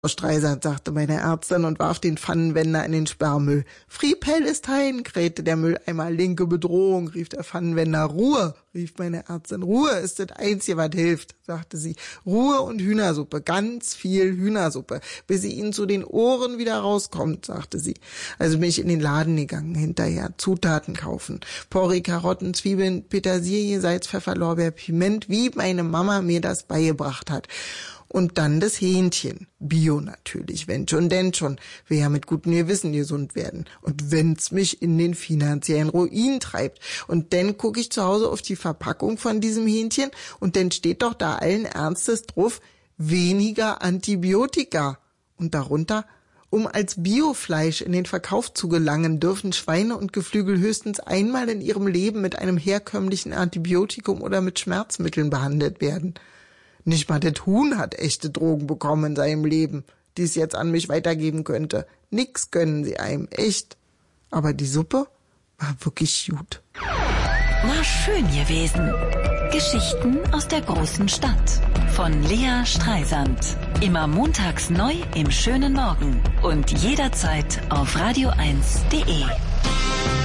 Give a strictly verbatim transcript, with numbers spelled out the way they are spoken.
Frau Streisand, sagte meine Ärztin und warf den Pfannenwender in den Sperrmüll. Free Palestine, krähte der Mülleimer. Linke Bedrohung, rief der Pfannenwender. Ruhe, rief meine Ärztin. Ruhe ist das Einzige, was hilft, sagte sie. Ruhe und Hühnersuppe, ganz viel Hühnersuppe, bis sie ihnen zu den Ohren wieder rauskommt, sagte sie. Also bin ich in den Laden gegangen, hinterher Zutaten kaufen. Porree, Karotten, Zwiebeln, Petersilie, Salz, Pfeffer, Lorbeer, Piment, wie meine Mama mir das beigebracht hat. Und dann das Hähnchen. Bio natürlich, wenn schon, denn schon. Will ja mit gutem Gewissen gesund werden. Und wenn's mich in den finanziellen Ruin treibt. Und dann gucke ich zu Hause auf die Verpackung von diesem Hähnchen und dann steht doch da allen Ernstes drauf, weniger Antibiotika. Und darunter, um als Biofleisch in den Verkauf zu gelangen, dürfen Schweine und Geflügel höchstens einmal in ihrem Leben mit einem herkömmlichen Antibiotikum oder mit Schmerzmitteln behandelt werden. Nicht mal das Huhn hat echte Drogen bekommen in seinem Leben, die es jetzt an mich weitergeben könnte. Nix gönnen sie einem, echt. Aber die Suppe war wirklich gut. War schön gewesen. Geschichten aus der großen Stadt. Von Lea Streisand. Immer montags neu im schönen Morgen. Und jederzeit auf radio eins punkt de.